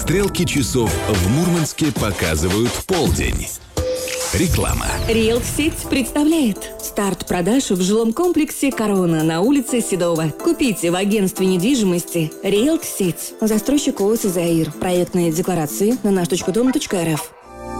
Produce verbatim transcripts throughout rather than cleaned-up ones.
Стрелки часов в Мурманске показывают полдень. Реклама. Риэлтсеть представляет старт продаж в жилом комплексе «Корона» на улице Седова. Купите в агентстве недвижимости Риэлтсеть. Застройщик ООО «Заир». Проектные декларации на наш точка дом точка эр эф.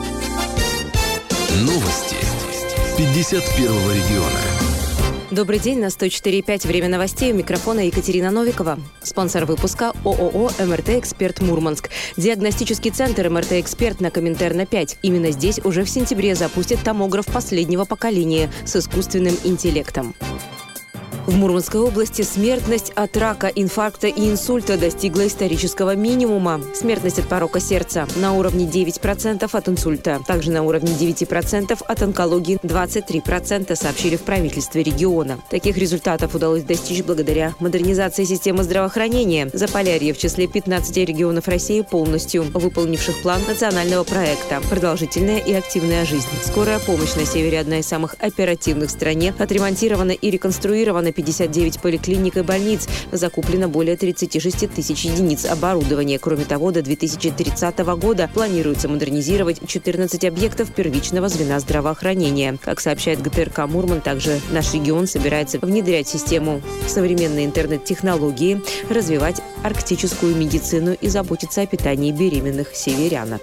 Новости пятьдесят первого региона. Добрый день, на сто четыре и пять время новостей. У микрофона Екатерина Новикова. Спонсор выпуска ООО «МРТ-Эксперт Мурманск». Диагностический центр «МРТ-Эксперт» на Коминтерна пять. Именно здесь уже в сентябре запустят томограф последнего поколения с искусственным интеллектом. В Мурманской области смертность от рака, инфаркта и инсульта достигла исторического минимума. Смертность от порока сердца на уровне девять процентов, от инсульта. Также на уровне девять процентов, от онкологии двадцать три процента, сообщили в правительстве региона. Таких результатов удалось достичь благодаря модернизации системы здравоохранения. Заполярье в числе пятнадцати регионов России, полностью выполнивших план национального проекта «Продолжительная и активная жизнь». Скорая помощь на севере одна из самых оперативных в стране. Отремонтирована и реконструирована пятьдесят девять поликлиник и больниц. Закуплено более тридцать шесть тысяч единиц оборудования. Кроме того, до две тысячи тридцатого года планируется модернизировать четырнадцать объектов первичного звена здравоохранения. Как сообщает гэ тэ эр ка «Мурман», также наш регион собирается внедрять систему современной интернет-технологии, развивать арктическую медицину и заботиться о питании беременных северянок.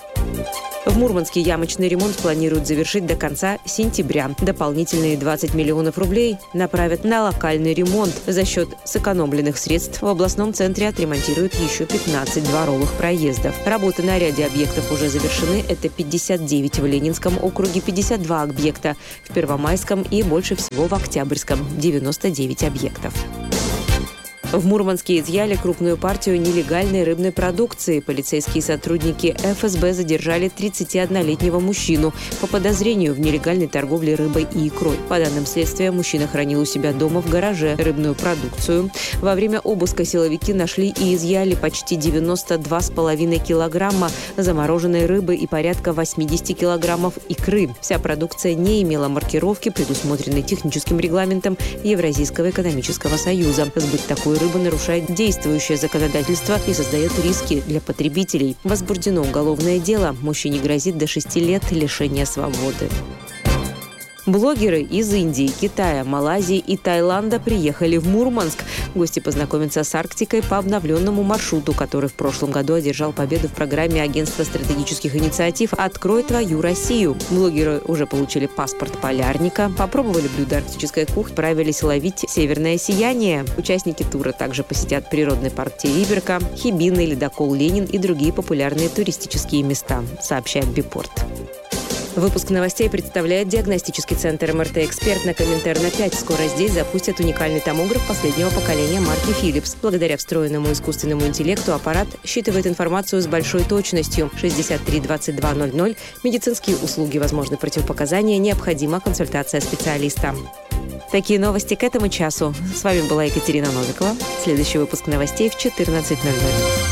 В Мурманске ямочный ремонт планируют завершить до конца сентября. Дополнительные двадцать миллионов рублей направят на локальный ремонт. За счет сэкономленных средств в областном центре отремонтируют еще пятнадцать дворовых проездов. Работы на ряде объектов уже завершены. Это пятьдесят девять в Ленинском округе, пятьдесят два объекта в Первомайском и больше всего в Октябрьском – девяносто девять объектов. В Мурманске изъяли крупную партию нелегальной рыбной продукции. Полицейские сотрудники эф эс бэ задержали тридцатиоднолетнего мужчину по подозрению в нелегальной торговле рыбой и икрой. По данным следствия, мужчина хранил у себя дома в гараже рыбную продукцию. Во время обыска силовики нашли и изъяли почти девяносто два с половиной килограмма замороженной рыбы и порядка восемьдесят килограммов икры. Вся продукция не имела маркировки, предусмотренной техническим регламентом Евразийского экономического союза. Сбыт такой рыба нарушает действующее законодательство и создает риски для потребителей. Возбуждено уголовное дело. Мужчине грозит до шести лет лишения свободы. Блогеры из Индии, Китая, Малайзии и Таиланда приехали в Мурманск. Гости познакомятся с Арктикой по обновленному маршруту, который в прошлом году одержал победу в программе Агентства стратегических инициатив «Открой твою Россию». Блогеры уже получили паспорт полярника, попробовали блюда арктической кухни, отправились ловить северное сияние. Участники тура также посетят природный парк Териберка, Хибины, ледокол Ленин и другие популярные туристические места, сообщает Бипорт. Выпуск новостей представляет диагностический центр эм эр тэ-Эксперт на Коминтерна пять. Скоро здесь запустят уникальный томограф последнего поколения марки Philips. Благодаря встроенному искусственному интеллекту аппарат считывает информацию с большой точностью. шестьдесят три двадцать два ноль ноль. Медицинские услуги, возможны противопоказания, необходима консультация специалиста. Такие новости к этому часу. С вами была Екатерина Новикова. Следующий выпуск новостей в четырнадцать ноль ноль.